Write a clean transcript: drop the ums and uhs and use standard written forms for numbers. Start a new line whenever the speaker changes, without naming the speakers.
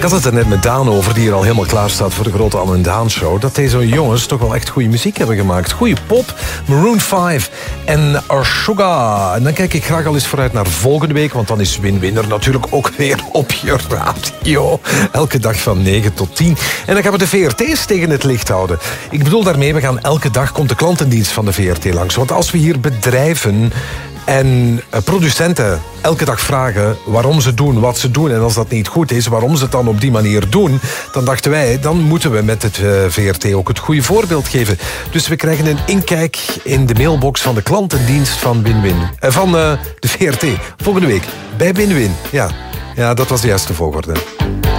had het er net met Daan over, die hier al helemaal klaar staat voor de grote Anne en Daan show. Dat deze jongens toch wel echt goede muziek hebben gemaakt. Goede pop, Maroon 5 en Sugar. En dan kijk ik graag al eens vooruit naar volgende week, want dan is Win-Win er natuurlijk ook weer op je radio. Elke dag van 9 tot 10. En dan gaan we de VRT's tegen het licht houden. Ik bedoel daarmee, we gaan elke dag, komt de klantendienst van de VRT langs. Want als we hier bedrijven en producenten elke dag vragen waarom ze doen wat ze doen, en als dat niet goed is, waarom ze het dan op die manier doen, dan dachten wij, dan moeten we met het VRT ook het goede voorbeeld geven. Dus we krijgen een inkijk in de mailbox van de klantendienst van Win-Win. Van de VRT. Volgende week bij Win-Win. Ja, dat was de juiste volgorde.